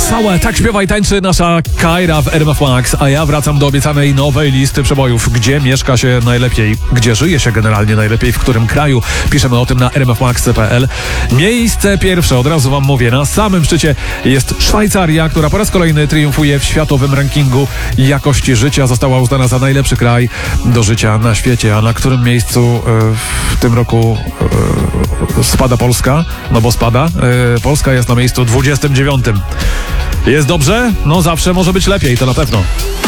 Wesołe, tak śpiewa i tańczy nasza Kajra w RMF Max, a ja wracam do obiecanej nowej listy przebojów. Gdzie mieszka się najlepiej? Gdzie żyje się generalnie najlepiej? W którym kraju? Piszemy o tym na rmfmax.pl. Miejsce pierwsze, od razu wam mówię, na samym szczycie jest Szwajcaria, która po raz kolejny triumfuje w światowym rankingu jakości życia. Została uznana za najlepszy kraj do życia na świecie. A na którym miejscu w tym roku spada Polska? No bo spada. Polska jest na miejscu 29. Jest dobrze? No zawsze może być lepiej, to na pewno.